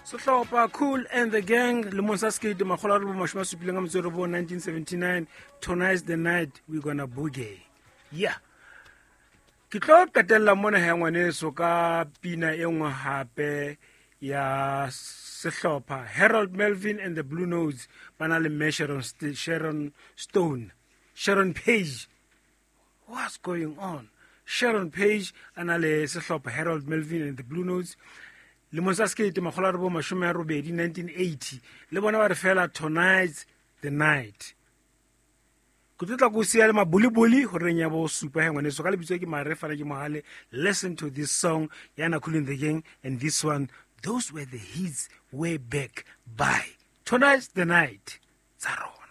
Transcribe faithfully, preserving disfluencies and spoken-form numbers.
Sehlopha Cool and the Gang le Monsa Skate makgola re bo mashome a supileng a metso e robong nineteen seventy-nine. Tonight's the night we gonna boogie. Yeah. Ke tlo qetella mona ha ngwaneso ka pina e nngwe hape ya sehlopha Harold Melvin and the Blue Notes bana le me Sharon, St Sharon Stone, Sharon Page. What's going on? Sharon Page ana le sehlopha Harold Melvin and the Blue Notes. Le Monsa Skate makgola re bo mashome a robedi nineteen eighty. Le bona ba re fela Tonight's the night. Ku tla go sia le mabulibuli ho reng ya bo supa he ngwane so ka le bitso ke mare fana ke mohale. Listen to this song yana Cool and the Gang, and this one, those were the hits way back by Tonight's the night. Tsaro.